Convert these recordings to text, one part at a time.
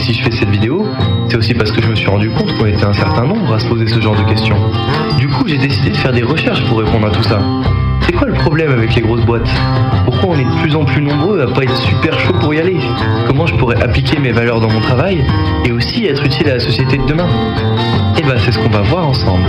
si je fais cette vidéo, c'est aussi parce que je me suis rendu compte qu'on était un certain nombre à se poser ce genre de questions. Du coup, j'ai décidé de faire des recherches pour répondre à tout ça. C'est quoi le problème avec les grosses boîtes? Pourquoi on est de plus en plus nombreux à pas être super chaud pour y aller? Comment je pourrais appliquer mes valeurs dans mon travail et aussi être utile à la société de demain? Et bah c'est ce qu'on va voir ensemble.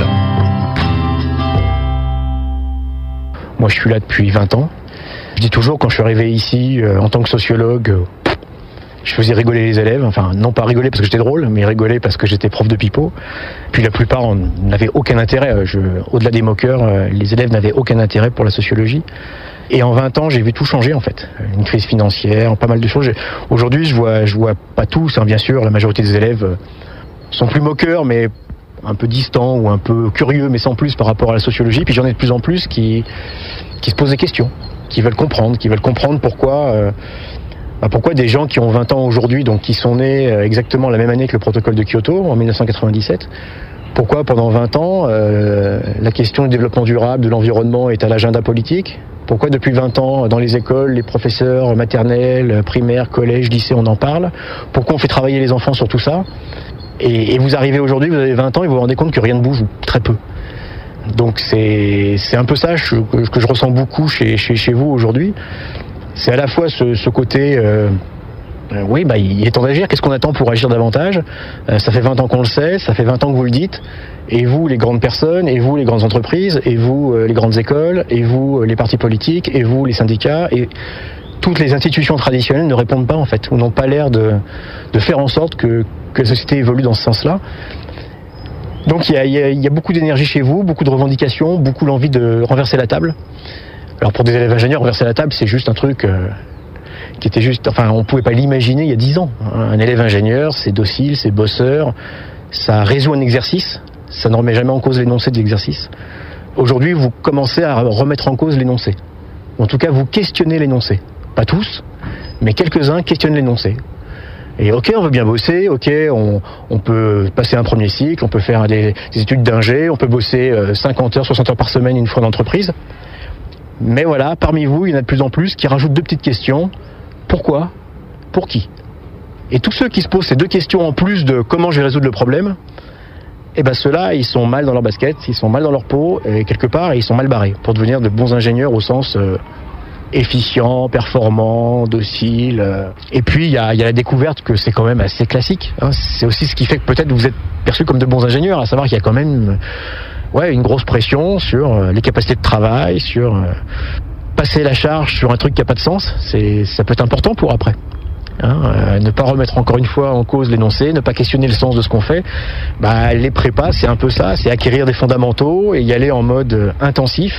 Moi je suis là depuis 20 ans. Je dis toujours quand je suis arrivé ici en tant que sociologue, je faisais rigoler les élèves, enfin non pas rigoler parce que j'étais drôle, mais rigoler parce que j'étais prof de pipeau. Puis la plupart n'avaient aucun intérêt, au-delà des moqueurs, les élèves n'avaient aucun intérêt pour la sociologie. Et en 20 ans, j'ai vu tout changer en fait. Une crise financière, pas mal de choses. Aujourd'hui, je vois pas tous, bien sûr, la majorité des élèves sont plus moqueurs, mais un peu distants ou un peu curieux, mais sans plus par rapport à la sociologie. Puis j'en ai de plus en plus qui se posent des questions, qui veulent comprendre pourquoi des gens qui ont 20 ans aujourd'hui, donc qui sont nés exactement la même année que le protocole de Kyoto, en 1997, pourquoi pendant 20 ans, la question du développement durable, de l'environnement est à l'agenda politique? Pourquoi depuis 20 ans, dans les écoles, les professeurs maternels, primaires, collèges, lycées, on en parle? Pourquoi on fait travailler les enfants sur tout ça? Et vous arrivez aujourd'hui, vous avez 20 ans et vous vous rendez compte que rien ne bouge, ou très peu. Donc c'est un peu ça que je ressens beaucoup chez vous aujourd'hui. C'est à la fois ce côté, il est temps d'agir, qu'est-ce qu'on attend pour agir davantage? Ça fait 20 ans qu'on le sait, ça fait 20 ans que vous le dites, et vous les grandes personnes, et vous les grandes entreprises, et vous les grandes écoles, et vous les partis politiques, et vous les syndicats, et toutes les institutions traditionnelles ne répondent pas en fait, ou n'ont pas l'air de faire en sorte que la société évolue dans ce sens-là. Donc il y a beaucoup d'énergie chez vous, beaucoup de revendications, beaucoup l'envie de renverser la table. Alors pour des élèves ingénieurs, renverser la table, c'est juste un truc qui était juste... Enfin, on ne pouvait pas l'imaginer il y a 10 ans. Un élève ingénieur, c'est docile, c'est bosseur, ça résout un exercice, ça ne remet jamais en cause l'énoncé de l'exercice. Aujourd'hui, vous commencez à remettre en cause l'énoncé. En tout cas, vous questionnez l'énoncé. Pas tous, mais quelques-uns questionnent l'énoncé. Et ok, on veut bien bosser, ok, on peut passer un premier cycle, on peut faire des études d'ingé, on peut bosser 50 heures, 60 heures par semaine une fois en entreprise. Mais voilà, parmi vous, il y en a de plus en plus qui rajoutent 2 petites questions. Pourquoi? Pour qui? Et tous ceux qui se posent ces 2 questions en plus de comment je vais résoudre le problème, eh ben ceux-là, ils sont mal dans leur basket, ils sont mal dans leur peau, et quelque part, ils sont mal barrés pour devenir de bons ingénieurs au sens efficient, performant, docile. Et puis, il y a la découverte que c'est quand même assez classique. C'est aussi ce qui fait que peut-être vous êtes perçus comme de bons ingénieurs, à savoir qu'il y a quand même une grosse pression sur les capacités de travail, sur passer la charge sur un truc qui n'a pas de sens. Ça peut être important pour après. Ne pas remettre encore une fois en cause l'énoncé, ne pas questionner le sens de ce qu'on fait. Les prépas, c'est un peu ça, c'est acquérir des fondamentaux et y aller en mode intensif.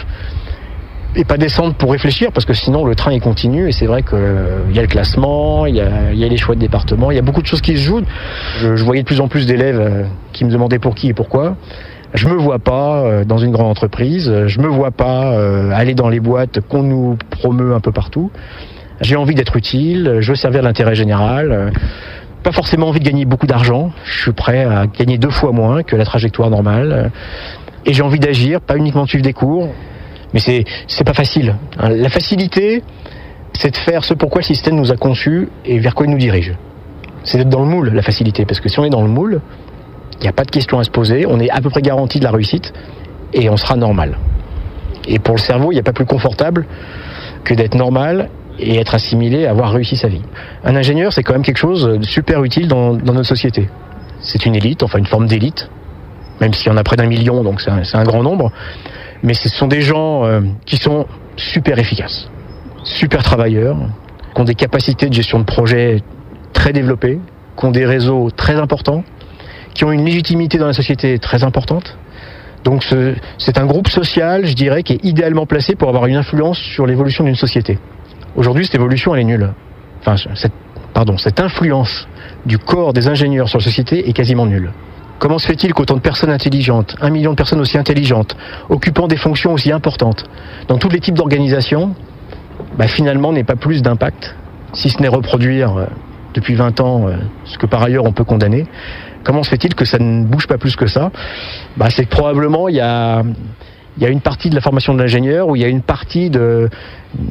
Et pas descendre pour réfléchir, parce que sinon le train il continue, et c'est vrai qu'il y a le classement, il y a les choix de département, il y a beaucoup de choses qui se jouent. Je voyais de plus en plus d'élèves qui me demandaient pour qui et pourquoi. Je me vois pas dans une grande entreprise, je me vois pas aller dans les boîtes qu'on nous promeut un peu partout. J'ai envie d'être utile, je veux servir l'intérêt général. Pas forcément envie de gagner beaucoup d'argent, je suis prêt à gagner 2 fois moins que la trajectoire normale. Et j'ai envie d'agir, pas uniquement de suivre des cours. Mais c'est pas facile. La facilité, c'est de faire ce pourquoi le système nous a conçus et vers quoi il nous dirige. C'est d'être dans le moule, la facilité. Parce que si on est dans le moule, il n'y a pas de question à se poser, on est à peu près garanti de la réussite et on sera normal. Et pour le cerveau, il n'y a pas plus confortable que d'être normal et être assimilé à avoir réussi sa vie. Un ingénieur, c'est quand même quelque chose de super utile dans notre société. C'est une élite, enfin une forme d'élite, même s'il y en a près d'1 million, donc c'est un grand nombre. Mais ce sont des gens qui sont super efficaces, super travailleurs, qui ont des capacités de gestion de projet très développées, qui ont des réseaux très importants, qui ont une légitimité dans la société très importante. Donc c'est un groupe social, je dirais, qui est idéalement placé pour avoir une influence sur l'évolution d'une société. Aujourd'hui, cette évolution, elle est nulle. Enfin, cette influence du corps des ingénieurs sur la société est quasiment nulle. Comment se fait-il qu'autant de personnes intelligentes, 1 million de personnes aussi intelligentes, occupant des fonctions aussi importantes, dans tous les types d'organisations, finalement n'aient pas plus d'impact, si ce n'est reproduire depuis 20 ans ce que par ailleurs on peut condamner? Comment se fait-il que ça ne bouge pas plus que ça? C'est que probablement il y a une partie de la formation de l'ingénieur où il y a une partie de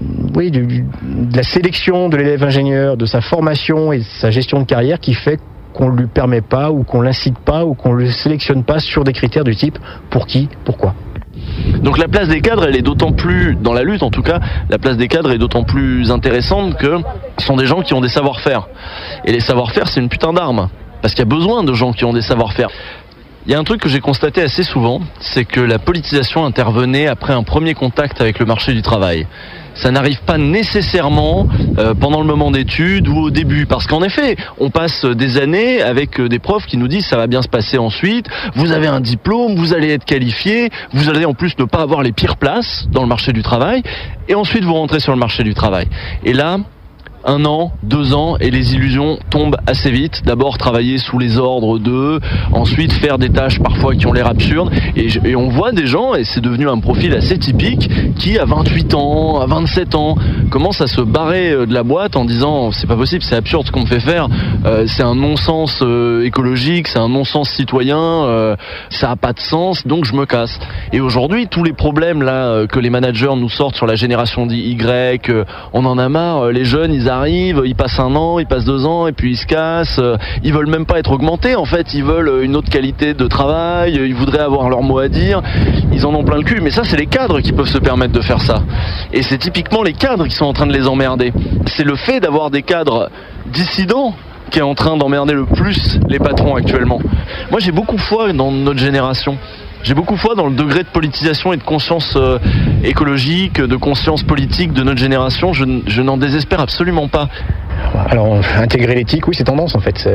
la sélection de l'élève ingénieur, de sa formation et de sa gestion de carrière qui fait qu'on lui permet pas, ou qu'on l'incite pas, ou qu'on le sélectionne pas sur des critères du type pour qui, pourquoi. Donc la place des cadres, elle est d'autant plus, dans la lutte en tout cas, la place des cadres est d'autant plus intéressante que ce sont des gens qui ont des savoir-faire. Et les savoir-faire, c'est une putain d'arme. Parce qu'il y a besoin de gens qui ont des savoir-faire. Il y a un truc que j'ai constaté assez souvent, c'est que la politisation intervenait après un premier contact avec le marché du travail. Ça n'arrive pas nécessairement pendant le moment d'études ou au début, parce qu'en effet, on passe des années avec des profs qui nous disent ça va bien se passer ensuite, vous avez un diplôme, vous allez être qualifié, vous allez en plus ne pas avoir les pires places dans le marché du travail, et ensuite vous rentrez sur le marché du travail. Et là, 1 an, 2 ans, et les illusions tombent assez vite. D'abord travailler sous les ordres d'eux, ensuite faire des tâches parfois qui ont l'air absurdes, et on voit des gens, et c'est devenu un profil assez typique, qui à 28 ans, à 27 ans, commencent à se barrer de la boîte en disant c'est pas possible, c'est absurde ce qu'on me fait faire, c'est un non-sens écologique, c'est un non-sens citoyen, ça a pas de sens, donc je me casse. Et aujourd'hui, tous les problèmes là que les managers nous sortent sur la génération Y, on en a marre, les jeunes ils arrivent, ils passent 1 an, ils passent 2 ans et puis ils se cassent, ils veulent même pas être augmentés en fait, ils veulent une autre qualité de travail, ils voudraient avoir leur mot à dire, ils en ont plein le cul, mais ça c'est les cadres qui peuvent se permettre de faire ça. Et c'est typiquement les cadres qui sont en train de les emmerder. C'est le fait d'avoir des cadres dissidents qui est en train d'emmerder le plus les patrons actuellement. Moi j'ai beaucoup foi dans notre génération. J'ai beaucoup foi dans le degré de politisation et de conscience écologique, de conscience politique de notre génération. Je n'en désespère absolument pas. Alors, intégrer l'éthique, oui, c'est tendance en fait.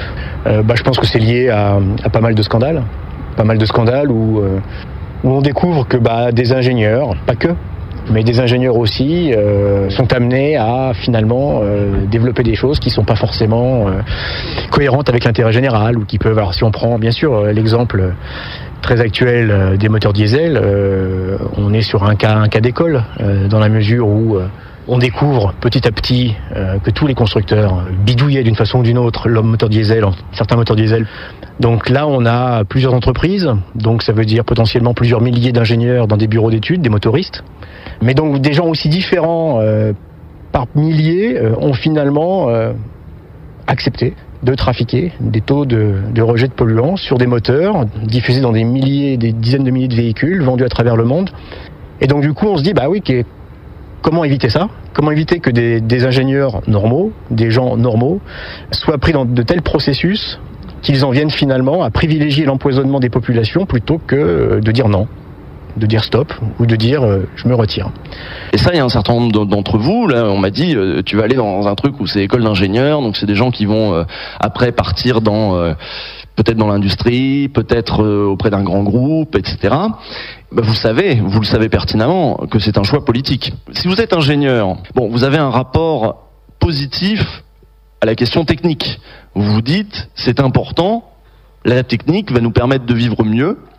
Je pense que c'est lié à pas mal de scandales. Pas mal de scandales où on découvre que des ingénieurs, pas que, mais des ingénieurs aussi, sont amenés à finalement développer des choses qui ne sont pas forcément cohérentes avec l'intérêt général, ou qui peuvent... Alors si on prend bien sûr l'exemple très actuel des moteurs diesel, on est sur un cas d'école, dans la mesure où on découvre petit à petit que tous les constructeurs bidouillaient d'une façon ou d'une autre le moteur diesel, certains moteurs diesel. Donc là, on a plusieurs entreprises, donc ça veut dire potentiellement plusieurs milliers d'ingénieurs dans des bureaux d'études, des motoristes. Mais donc des gens aussi différents par milliers ont finalement accepté de trafiquer des taux de rejet de polluants sur des moteurs diffusés dans des dizaines de milliers de véhicules vendus à travers le monde. Et donc du coup, on se dit, comment éviter ça ? Comment éviter que des ingénieurs normaux, des gens normaux, soient pris dans de tels processus qu'ils en viennent finalement à privilégier l'empoisonnement des populations plutôt que de dire non, de dire stop, ou de dire je me retire. Et ça, il y a un certain nombre d'entre vous, là, on m'a dit, tu vas aller dans un truc où c'est école d'ingénieurs, donc c'est des gens qui vont après partir dans... peut-être dans l'industrie, peut-être auprès d'un grand groupe, etc. Vous le savez pertinemment que c'est un choix politique. Si vous êtes ingénieur, vous avez un rapport positif à la question technique. Vous vous dites, c'est important, la technique va nous permettre de vivre mieux,